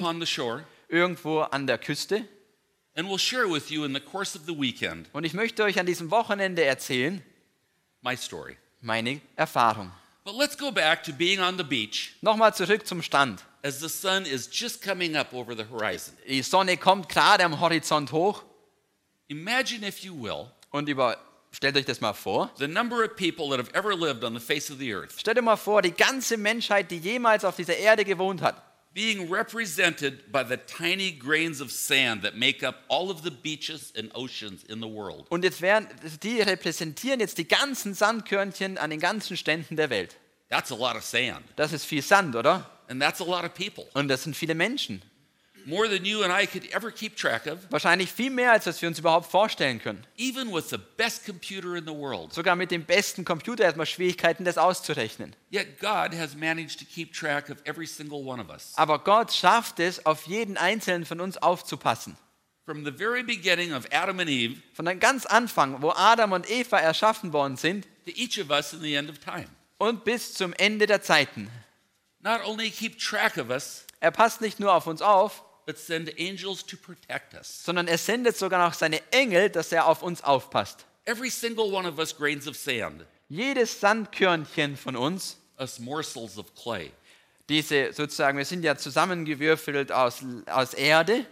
upon the shore, irgendwo an der Küste. and will share with you in the course of the weekend Und ich möchte euch an diesem Wochenende erzählen, my story. meine Erfahrung. But let's go back to being on the beach Nochmal zurück zum Strand. as the sun is just coming up over the horizon. Die Sonne kommt gerade am Horizont hoch Imagine, if you will, und stellt euch das mal vor. the number of people that have ever lived on the face of the earth Stellt euch mal vor, die ganze Menschheit, die jemals auf dieser Erde gewohnt hat, being represented by the tiny grains of sand that make up all of the beaches and oceans in the world. und die repräsentieren jetzt die ganzen Sandkörnchen an den ganzen Stränden der Welt. That's a lot of sand, Das ist viel Sand, oder? and that's a lot of people. Und das sind viele Menschen. More than you and I could ever keep track of, Wahrscheinlich viel mehr, als was wir uns überhaupt vorstellen können. even with the best computer in the world. Sogar mit dem besten Computer hat man Schwierigkeiten, das auszurechnen. Yet God has managed to keep track of every single one of us. Aber Gott schafft es, auf jeden Einzelnen von uns aufzupassen. From the very beginning of Adam and Eve Von dem ganz Anfang, wo Adam und Eva erschaffen worden sind, to each of us in the end of time. und bis zum Ende der Zeiten. Not only keep track of us, Er passt nicht nur auf uns auf, but send angels to protect us. sondern er sendet sogar noch seine Engel, dass er auf uns aufpasst. Every single one of us grains of sand, Jedes Sandkörnchen von uns, us morsels of clay, diese sozusagen, wir sind ja zusammengewürfelt aus Erde.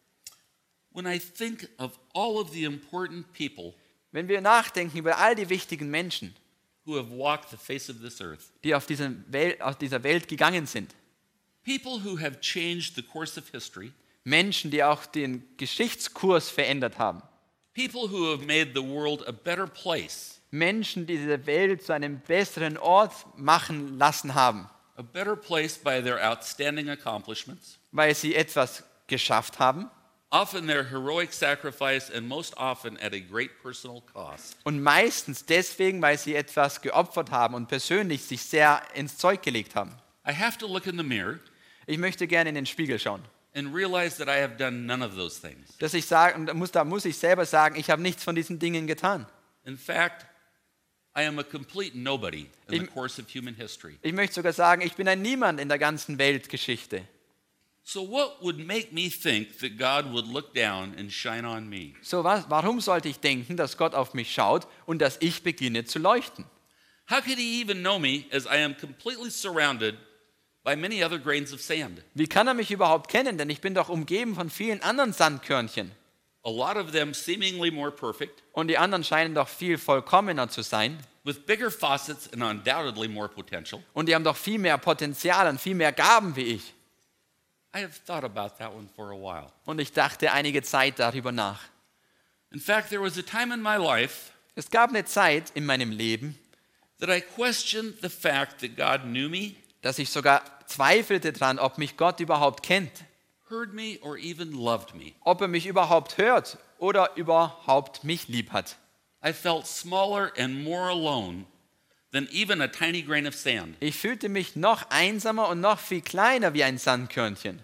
when I think of all of the important people Wenn wir nachdenken über all die wichtigen Menschen, who have walked the face of this earth, die auf dieser Welt gegangen sind, people who have changed the course of history, Menschen, die auch den Geschichtskurs verändert haben, people who have made the world a better place, Menschen, die diese Welt zu einem besseren Ort machen lassen haben, a better place by their outstanding accomplishments, weil sie etwas geschafft haben often their heroic sacrifice, and most often at a great personal cost. und meistens deswegen, weil sie etwas geopfert haben und persönlich sich sehr ins Zeug gelegt haben. I have to look in the mirror Ich möchte gerne in den Spiegel schauen. and realize that I have done none of those things. Dass ich sage, und da muss ich selber sagen, ich habe nichts von diesen Dingen getan. In fact, I am a complete nobody in the Ich- course of human history. Ich möchte sogar sagen, ich bin ein Niemand in der ganzen Weltgeschichte. So what would make me think that God would look down and shine on me? So warum sollte ich denken, dass Gott auf mich schaut und dass ich beginne zu leuchten? How could he even know me as I am completely surrounded by many other grains of sand? Wie kann er mich überhaupt kennen? Denn ich bin doch umgeben von vielen anderen Sandkörnchen. A lot of them seemingly more perfect, Und die anderen scheinen doch viel vollkommener zu sein. with bigger faucets and undoubtedly more potential. Und die haben doch viel mehr Potenzial und viel mehr Gaben wie ich. I have thought about that one for a while. Und ich dachte einige Zeit darüber nach. In fact, there was a time in my life Es gab eine Zeit in meinem Leben, that I questioned the fact that God knew me, dass ich sogar zweifelte daran, ob mich Gott überhaupt kennt. heard me, or even loved me. Ob er mich überhaupt hört oder überhaupt mich lieb hat. I felt smaller and more alone than even a tiny grain of sand. Ich fühlte mich noch einsamer und noch viel kleiner wie ein Sandkörnchen.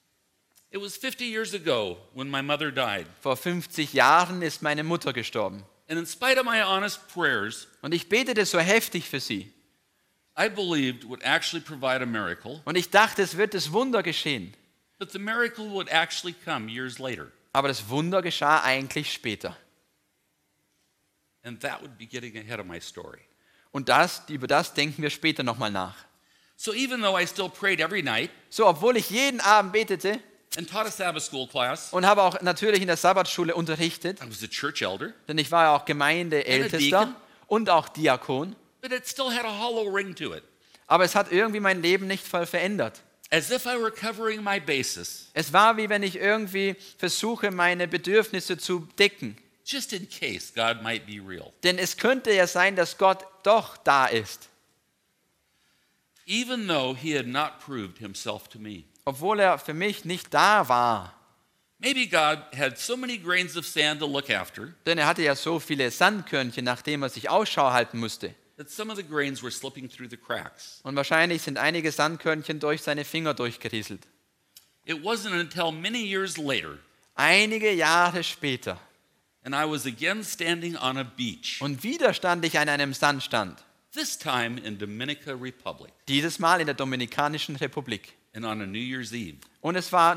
It was 50 years ago when my mother died. Vor 50 Jahren ist meine Mutter gestorben. And in spite of my honest prayers, Und ich betete so heftig für sie. I believed would actually provide a miracle, Und ich dachte, es wird das Wunder geschehen. but the miracle would actually come years later. Aber das Wunder geschah eigentlich später. And that would be getting ahead of my story. Und über das denken wir später nochmal nach. So even though I still prayed every night So, obwohl ich jeden Abend betete and taught a Sabbath school class, und habe auch natürlich in der Sabbatschule unterrichtet, I was a church elder, denn ich war ja auch Gemeindeältester und auch Diakon, but it still had a hollow ring to it, aber es hat irgendwie mein Leben nicht voll verändert. as if I were covering my bases, Es war wie wenn ich irgendwie versuche, meine Bedürfnisse zu decken. just in case God might be real. Denn es könnte ja sein, dass Gott doch da ist, Even though he had not proved himself to me. obwohl er für mich nicht da war. Maybe God had so many grains of sand to look after Denn er hatte ja so viele Sandkörnchen, nach denen er sich Ausschau halten musste. that some of the grains were slipping through the cracks. Und wahrscheinlich sind einige Sandkörnchen durch seine Finger durchgerieselt. It wasn't until many years later, Einige Jahre später. and I was again standing on a beach, Und wieder stand ich an einem Sandstand. this time in Dominica Republic, Dieses Mal in der Dominikanischen Republik. and on a New Year's Eve. Und es war